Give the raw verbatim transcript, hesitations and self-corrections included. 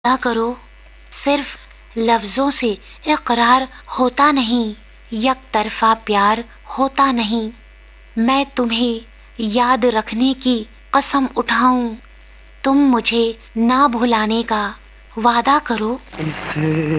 वादा करो, सिर्फ लफ्जों से इकरार होता नहीं, एक तरफा प्यार होता नहीं। मैं तुम्हें याद रखने की कसम उठाऊं, तुम मुझे ना भुलाने का वादा करो। इसे